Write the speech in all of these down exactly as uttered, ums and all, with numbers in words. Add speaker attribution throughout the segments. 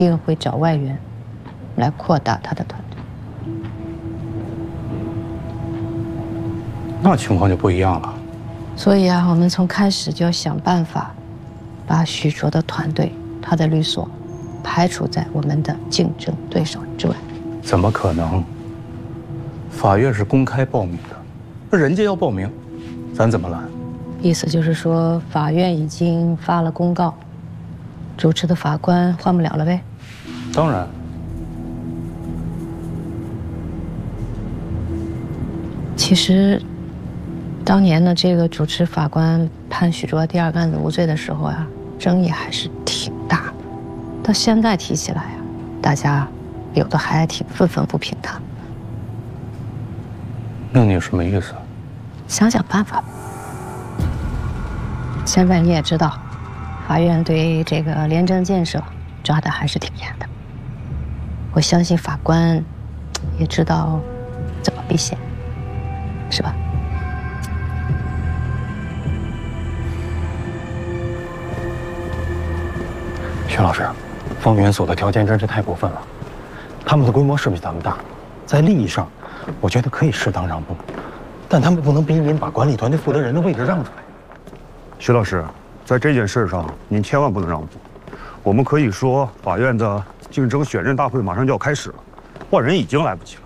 Speaker 1: 定会找外援来扩大他的团队。
Speaker 2: 那情况就不一样了。
Speaker 1: 所以啊，我们从开始就要想办法，把许卓的团队、他的律所排除在我们的竞争对手之外。
Speaker 2: 怎么可能？法院是公开报名的，那人家要报名，咱怎么拦？
Speaker 1: 意思就是说，法院已经发了公告，主持的法官换不了了呗？
Speaker 2: 当然。
Speaker 1: 其实，当年呢，这个主持法官判许卓第二个案子无罪的时候啊，争议还是挺大的。到现在提起来啊，大家有的还挺愤愤不平的。
Speaker 2: 那你什么意思？
Speaker 1: 想想办法。现在你也知道，法院对这个廉政建设抓的还是挺严的。我相信法官也知道怎么避嫌，是吧？
Speaker 3: 徐老师，方圆所的条件真是太过分了，他们的规模是比咱们大，在利益上，我觉得可以适当让步，但他们不能逼您把管理团队负责人的位置让出来。
Speaker 4: 徐老师，在这件事上，您千万不能让步。我们可以说，法院的竞争选任大会马上就要开始了，换人已经来不及了。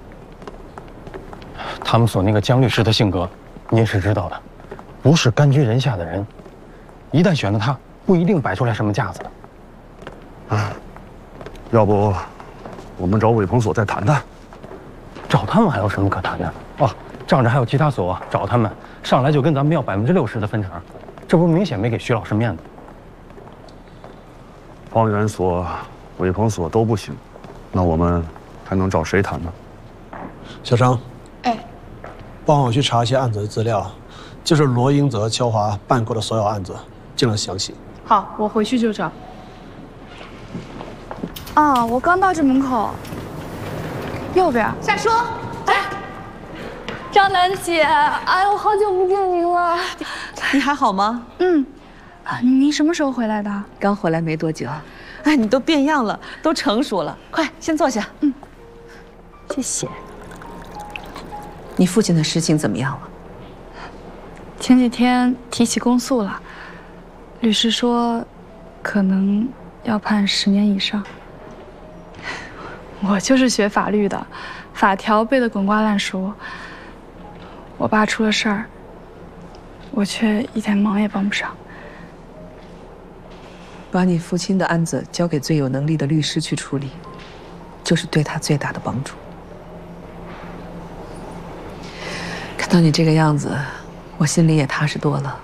Speaker 3: 他们所那个江律师的性格，您是知道的，不是甘居人下的人，一旦选了他，不一定摆出来什么架子的。
Speaker 4: 啊，要不，我们找伟鹏所再谈谈。
Speaker 3: 找他们还有什么可谈的？哦，仗着还有其他所，找他们上来就跟咱们要百分之六十的分成，这不明显没给徐老师面子。
Speaker 4: 方圆所、伟鹏所都不行，那我们还能找谁谈呢？
Speaker 5: 小张，
Speaker 6: 哎，
Speaker 5: 帮我去查一些案子的资料，就是罗英泽、肖华办过的所有案子，尽量详细。
Speaker 6: 好，我回去就找。啊，我刚到这门口，右边。夏叔，哎，张楠姐，哎呦，好久不见您了。
Speaker 7: 你还好吗？
Speaker 6: 嗯，啊，您什么时候回来的？
Speaker 7: 刚回来没多久。哎，你都变样了，都成熟了。快，先坐下。
Speaker 6: 嗯，谢谢。
Speaker 7: 你父亲的事情怎么样了？
Speaker 6: 前几天提起公诉了，律师说，可能要判十年以上。我就是学法律的，法条背得滚瓜烂熟。我爸出了事儿，我却一点忙也帮不上。
Speaker 7: 把你父亲的案子交给最有能力的律师去处理，就是对他最大的帮助。看到你这个样子，我心里也踏实多了。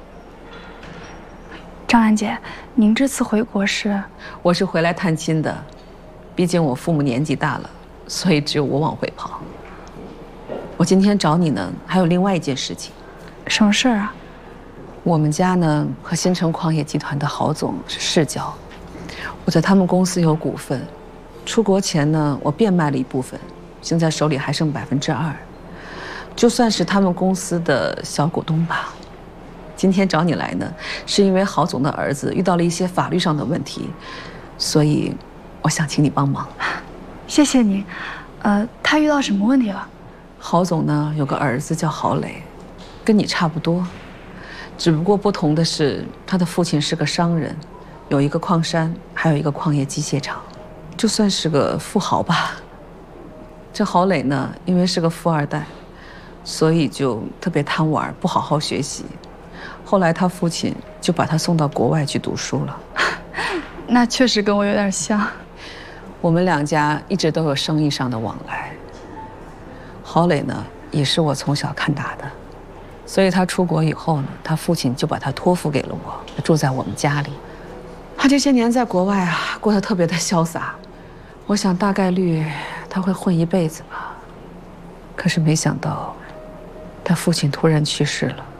Speaker 6: 张兰姐，您这次回国是？
Speaker 7: 我是回来探亲的，毕竟我父母年纪大了，所以只有我往回跑。我今天找你呢，还有另外一件事情。
Speaker 6: 什么事儿啊？
Speaker 7: 我们家呢和新城矿业集团的郝总是世交，我在他们公司有股份，出国前呢我变卖了一部分，现在手里还剩百分之二，就算是他们公司的小股东吧。今天找你来呢，是因为郝总的儿子遇到了一些法律上的问题，所以我想请你帮忙。
Speaker 6: 谢谢你。呃，他遇到什么问题了？
Speaker 7: 郝总呢有个儿子叫郝磊，跟你差不多。只不过不同的是，他的父亲是个商人，有一个矿山，还有一个矿业机械厂，就算是个富豪吧。这郝磊呢，因为是个富二代，所以就特别贪玩，不好好学习。后来他父亲就把他送到国外去读书了。
Speaker 6: 那确实跟我有点像。
Speaker 7: 我们两家一直都有生意上的往来。郝磊呢，也是我从小看大的。所以他出国以后呢，他父亲就把他托付给了我，住在我们家里。他这些年在国外啊，过得特别的潇洒。我想大概率他会混一辈子吧。可是没想到，他父亲突然去世了。